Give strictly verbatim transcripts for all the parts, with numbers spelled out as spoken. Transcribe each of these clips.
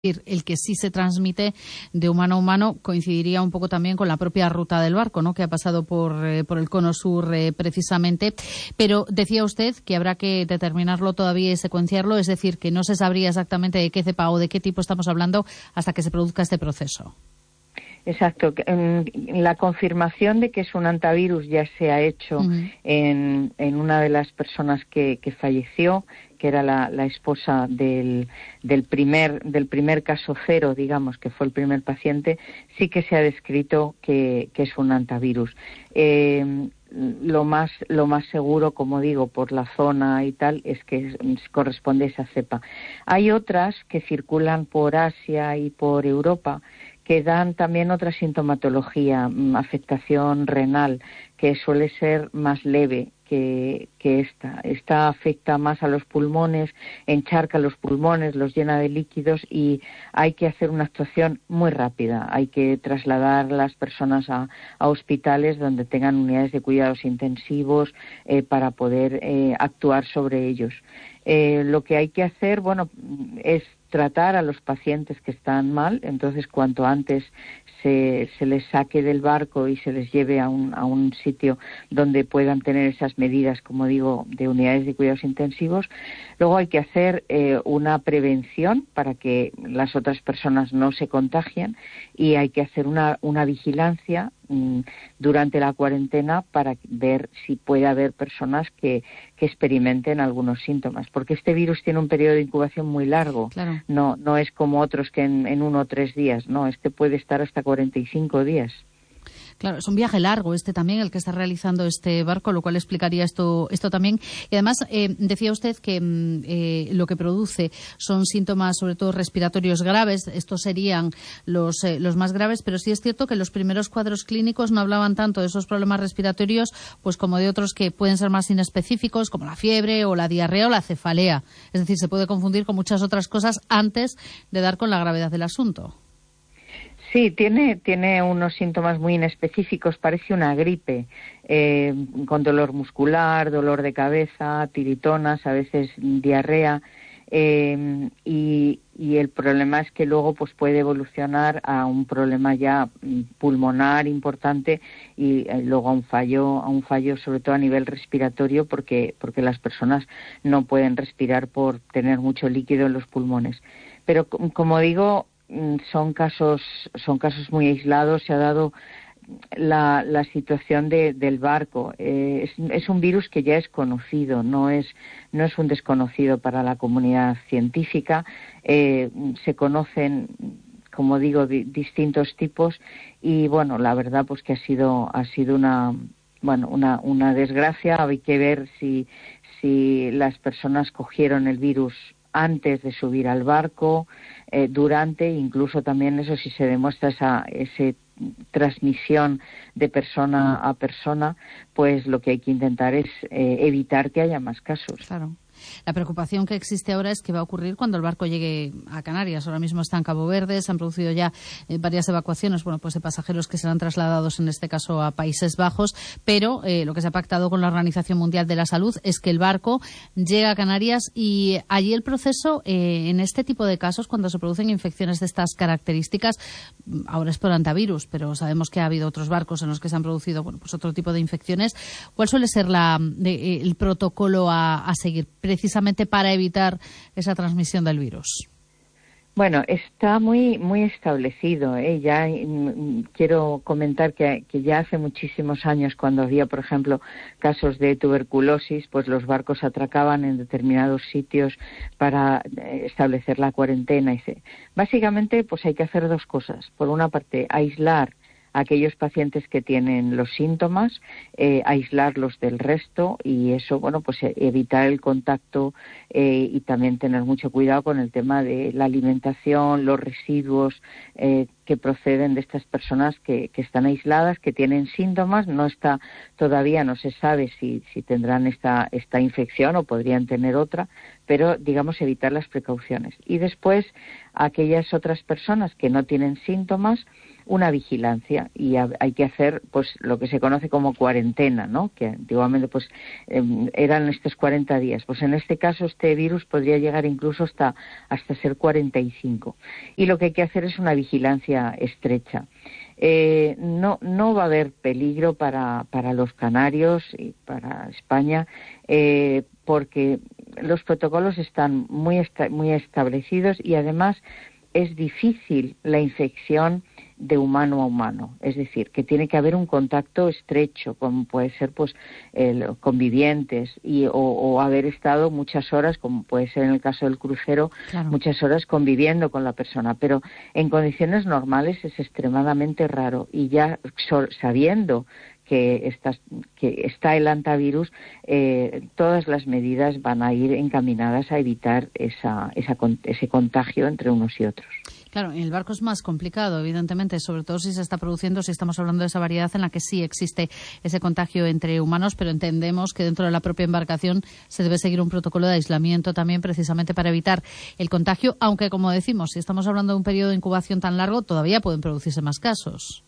El que sí se transmite de humano a humano coincidiría un poco también con la propia ruta del barco, ¿no?, que ha pasado por, eh, por el cono sur eh, precisamente. Pero decía usted que habrá que determinarlo todavía y secuenciarlo, es decir, que no se sabría exactamente de qué cepa o de qué tipo estamos hablando hasta que se produzca este proceso. Exacto. La confirmación de que es un hantavirus ya se ha hecho uh-huh. en, en una de las personas que, que falleció, que era la, la esposa del, del primer del primer caso cero, digamos, que fue el primer paciente. Sí que se ha descrito que, que es un hantavirus. Eh, lo más lo más seguro, como digo, por la zona y tal, es que corresponde a esa cepa. Hay otras que circulan por Asia y por Europa que dan también otra sintomatología, afectación renal, que suele ser más leve que, que esta. Esta afecta más a los pulmones, encharca los pulmones, los llena de líquidos y hay que hacer una actuación muy rápida. Hay que trasladar las personas a, a hospitales donde tengan unidades de cuidados intensivos eh, para poder eh, actuar sobre ellos. Eh, lo que hay que hacer, bueno, es tratar a los pacientes que están mal, entonces cuanto antes se, se les saque del barco y se les lleve a un, a un sitio donde puedan tener esas medidas, como digo, de unidades de cuidados intensivos. Luego hay que hacer eh, una prevención para que las otras personas no se contagien y hay que hacer una, una vigilancia mmm, durante la cuarentena para ver si puede haber personas que, que experimenten algunos síntomas, porque este virus tiene un periodo de incubación muy largo. Claro. No, no es como otros que en, en uno o tres días, no, este puede estar hasta cuarenta y cinco días. Claro, es un viaje largo este también, el que está realizando este barco, lo cual explicaría esto esto también. Y además, eh, decía usted que eh, lo que produce son síntomas, sobre todo respiratorios graves. Estos serían los, eh, los más graves, pero sí es cierto que los primeros cuadros clínicos no hablaban tanto de esos problemas respiratorios pues como de otros que pueden ser más inespecíficos, como la fiebre o la diarrea o la cefalea. Es decir, se puede confundir con muchas otras cosas antes de dar con la gravedad del asunto. Sí, tiene, tiene unos síntomas muy inespecíficos, parece una gripe, eh, con dolor muscular, dolor de cabeza, tiritonas, a veces diarrea, eh, y, y el problema es que luego pues puede evolucionar a un problema ya pulmonar importante y eh, luego a un fallo, a un fallo sobre todo a nivel respiratorio, porque, porque las personas no pueden respirar por tener mucho líquido en los pulmones. Pero como digo, son casos son casos muy aislados. Se ha dado la, la situación de, del barco. Eh, es, es un virus que ya es conocido, no es no es un desconocido para la comunidad científica. Eh, se conocen, como digo, di, distintos tipos y bueno, la verdad pues que ha sido ha sido una bueno una una desgracia. Hay que ver si si las personas cogieron el virus antes de subir al barco, eh, durante, incluso también eso si se demuestra esa ese transmisión de persona a persona, pues lo que hay que intentar es eh, evitar que haya más casos. Claro. La preocupación que existe ahora es qué va a ocurrir cuando el barco llegue a Canarias. Ahora mismo está en Cabo Verde, se han producido ya eh, varias evacuaciones, bueno, pues de pasajeros que serán trasladados en este caso a Países Bajos, pero eh, lo que se ha pactado con la Organización Mundial de la Salud es que el barco llega a Canarias y allí el proceso, eh, en este tipo de casos, cuando se producen infecciones de estas características, ahora es por hantavirus, pero sabemos que ha habido otros barcos en los que se han producido, bueno, pues otro tipo de infecciones. ¿Cuál suele ser la, de, el protocolo a, a seguir precisamente para evitar esa transmisión del virus? Bueno, está muy muy establecido, ¿eh? Ya mm, quiero comentar que, que ya hace muchísimos años, cuando había, por ejemplo, casos de tuberculosis, pues los barcos atracaban en determinados sitios para eh, establecer la cuarentena. Y se... Básicamente, pues hay que hacer dos cosas. Por una parte, aislar a aquellos pacientes que tienen los síntomas, eh, aislarlos del resto y eso, bueno, pues evitar el contacto eh, y también tener mucho cuidado con el tema de la alimentación, los residuos eh, que proceden de estas personas que, que están aisladas, que tienen síntomas. No está todavía, no se sabe si, si tendrán esta, esta infección o podrían tener otra, pero digamos evitar las precauciones. Y después, aquellas otras personas que no tienen síntomas, una vigilancia y ha, hay que hacer pues lo que se conoce como cuarentena, ¿no? Que antiguamente pues eh, eran estos cuarenta días. Pues en este caso este virus podría llegar incluso hasta hasta ser cuarenta y cinco. Y lo que hay que hacer es una vigilancia estrecha. Eh, no no va a haber peligro para para los canarios y para España eh, porque los protocolos están muy esta, muy establecidos y además es difícil la infección de humano a humano, es decir, que tiene que haber un contacto estrecho, como puede ser pues el, convivientes y o, o haber estado muchas horas, como puede ser en el caso del crucero, claro. muchas horas conviviendo con la persona, pero en condiciones normales es extremadamente raro y ya so, sabiendo que está, que está el hantavirus, eh, todas las medidas van a ir encaminadas a evitar esa, esa, ese contagio entre unos y otros. Claro, en el barco es más complicado, evidentemente, sobre todo si se está produciendo, si estamos hablando de esa variedad en la que sí existe ese contagio entre humanos, pero entendemos que dentro de la propia embarcación se debe seguir un protocolo de aislamiento también precisamente para evitar el contagio, aunque, como decimos, si estamos hablando de un periodo de incubación tan largo, todavía pueden producirse más casos.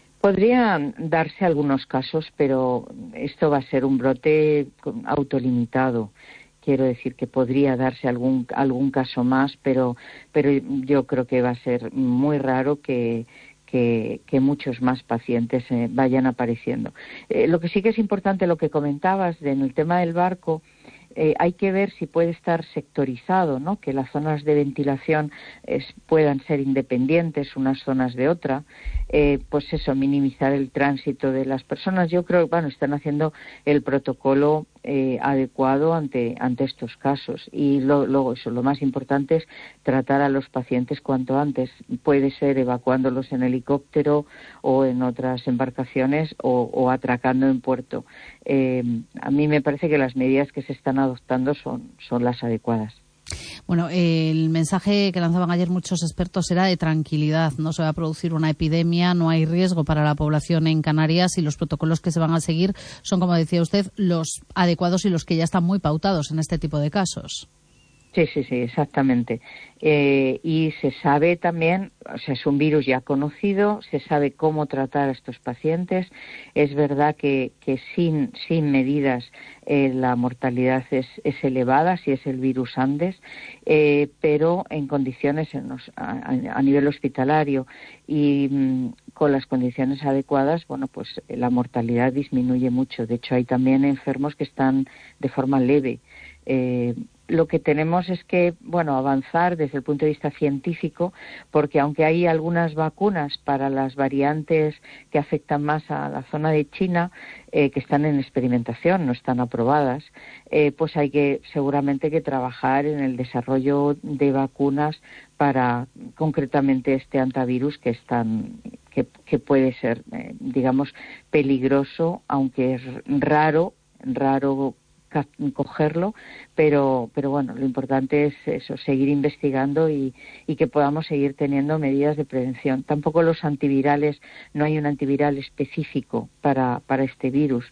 Podrían darse algunos casos, pero esto va a ser un brote autolimitado. Quiero decir que podría darse algún algún caso más, pero pero yo creo que va a ser muy raro que que, que muchos más pacientes eh, vayan apareciendo. Eh, lo que sí que es importante, lo que comentabas de, en el tema del barco, eh, hay que ver si puede estar sectorizado, ¿no? Que las zonas de ventilación es, puedan ser independientes unas zonas de otra, eh, pues eso, minimizar el tránsito de las personas. Yo creo que, bueno, están haciendo el protocolo eh, adecuado ante ante estos casos y lo, luego eso, lo más importante es tratar a los pacientes cuanto antes. Puede ser evacuándolos en helicóptero o en otras embarcaciones o, o atracando en puerto. Eh, a mí me parece que las medidas que se están adoptando son, son las adecuadas. Bueno, el mensaje que lanzaban ayer muchos expertos era de tranquilidad. No se va a producir una epidemia, no hay riesgo para la población en Canarias y los protocolos que se van a seguir son, como decía usted, los adecuados y los que ya están muy pautados en este tipo de casos. Sí, sí, sí, exactamente. Eh, y se sabe también, o sea, es un virus ya conocido, se sabe cómo tratar a estos pacientes. Es verdad que, que sin, sin medidas eh, la mortalidad es, es elevada, si es el virus Andes, eh, pero en condiciones en los, a, a nivel hospitalario y mmm, con las condiciones adecuadas, bueno, pues la mortalidad disminuye mucho. De hecho, hay también enfermos que están de forma leve. Eh, Lo que tenemos es que, bueno, avanzar desde el punto de vista científico, porque aunque hay algunas vacunas para las variantes que afectan más a la zona de China, eh, que están en experimentación, no están aprobadas, eh, pues hay que seguramente que trabajar en el desarrollo de vacunas para concretamente este hantavirus que es tan, que, que puede ser, eh, digamos, peligroso, aunque es raro, raro cogerlo, pero pero bueno, lo importante es eso, seguir investigando y, y que podamos seguir teniendo medidas de prevención. Tampoco los antivirales, no hay un antiviral específico para para este virus.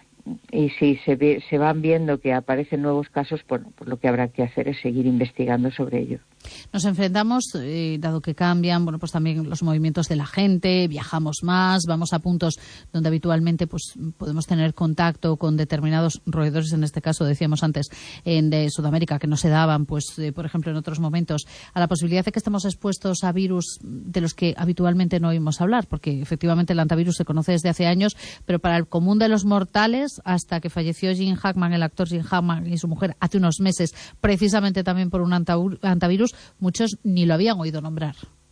Y si se ve, se van viendo que aparecen nuevos casos, pues, pues lo que habrá que hacer es seguir investigando sobre ello. Nos enfrentamos, eh, dado que cambian, bueno, pues también los movimientos de la gente, viajamos más, vamos a puntos donde habitualmente pues podemos tener contacto con determinados roedores, en este caso decíamos antes, en de Sudamérica, que no se daban, pues eh, por ejemplo en otros momentos, a la posibilidad de que estemos expuestos a virus de los que habitualmente no oímos hablar, porque efectivamente el hantavirus se conoce desde hace años, pero para el común de los mortales, hasta que falleció Jim Hackman, el actor Jim Hackman y su mujer hace unos meses, precisamente también por un hantavirus, muchos ni lo habían oído nombrar.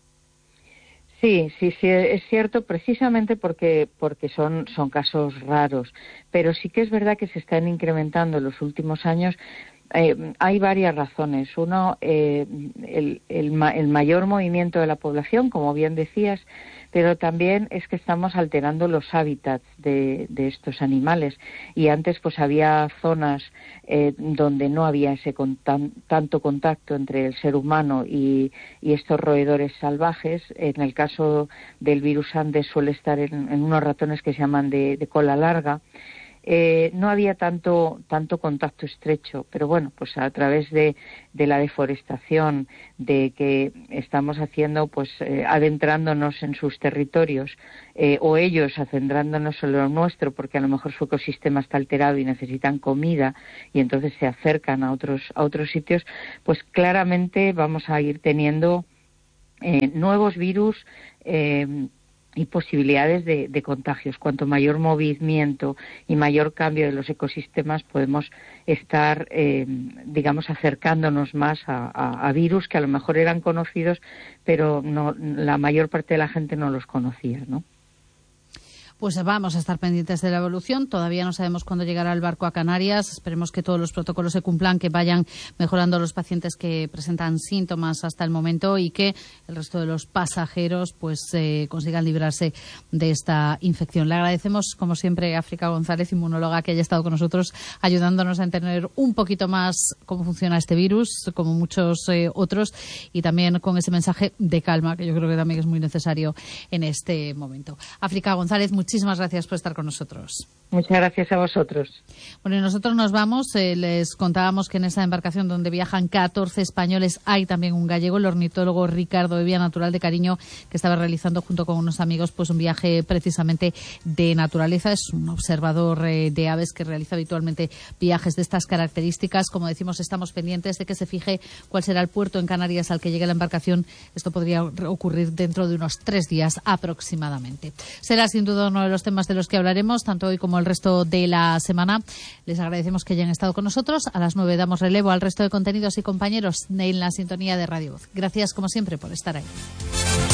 Sí, sí, sí, es cierto, precisamente porque porque son son casos raros, pero sí que es verdad que se están incrementando en los últimos años. Eh, hay varias razones. Uno, eh, el, el, el mayor movimiento de la población, como bien decías, pero también es que estamos alterando los hábitats de, de estos animales. Y antes pues había zonas eh, donde no había ese contan, tanto contacto entre el ser humano y, y estos roedores salvajes. En el caso del virus Andes suele estar en, en unos ratones que se llaman de, de cola larga. eh, no había tanto tanto contacto estrecho, pero bueno, pues a través de, de la deforestación, de que estamos haciendo, pues eh, adentrándonos en sus territorios, eh, o ellos adentrándonos en lo nuestro, porque a lo mejor su ecosistema está alterado y necesitan comida, y entonces se acercan a otros a otros sitios, pues claramente vamos a ir teniendo eh, nuevos virus eh, y posibilidades de, de contagios. Cuanto mayor movimiento y mayor cambio de los ecosistemas, podemos estar, eh, digamos, acercándonos más a, a, a virus que a lo mejor eran conocidos, pero no, la mayor parte de la gente no los conocía, ¿no? Pues vamos a estar pendientes de la evolución. Todavía no sabemos cuándo llegará el barco a Canarias. Esperemos que todos los protocolos se cumplan, que vayan mejorando los pacientes que presentan síntomas hasta el momento y que el resto de los pasajeros pues eh, consigan librarse de esta infección. Le agradecemos, como siempre, a África González, inmunóloga, que haya estado con nosotros ayudándonos a entender un poquito más cómo funciona este virus, como muchos eh, otros, y también con ese mensaje de calma, que yo creo que también es muy necesario en este momento. África González, muchísimas gracias por estar con nosotros. Muchas gracias a vosotros. Bueno, y nosotros nos vamos. Eh, les contábamos que en esa embarcación donde viajan catorce españoles hay también un gallego, el ornitólogo Ricardo de Vía Natural de Cariño, que estaba realizando junto con unos amigos pues un viaje precisamente de naturaleza. Es un observador eh, de aves que realiza habitualmente viajes de estas características. Como decimos, estamos pendientes de que se fije cuál será el puerto en Canarias al que llegue la embarcación. Esto podría ocurrir dentro de unos tres días aproximadamente. Será sin duda uno de los temas de los que hablaremos, tanto hoy como el resto de la semana. Les agradecemos que hayan estado con nosotros. A las nueve damos relevo al resto de contenidos y compañeros en la sintonía de Radio Voz. Gracias, como siempre, por estar ahí.